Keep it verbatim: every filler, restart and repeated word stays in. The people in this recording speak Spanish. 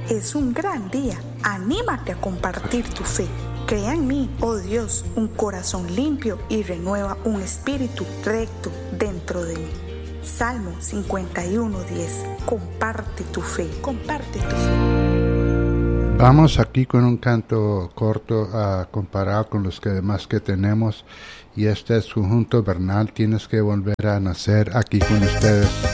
es un gran día. Anímate a compartir tu fe. Crea en mí, oh Dios, un corazón limpio y renueva un espíritu recto dentro de mí. Salmo cincuenta y uno, diez. Comparte tu fe, comparte tu fe. Vamos aquí con un canto corto uh, comparado con los que demás que tenemos. Y este es Conjunto Bernal, Tienes que volver a nacer, aquí con ustedes.